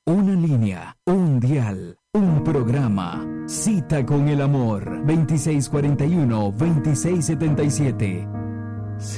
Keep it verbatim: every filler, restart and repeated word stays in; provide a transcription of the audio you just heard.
Una línea, un dial, un programa. Cita con el amor. veintiséis cuarenta y uno, veintiséis setenta y siete.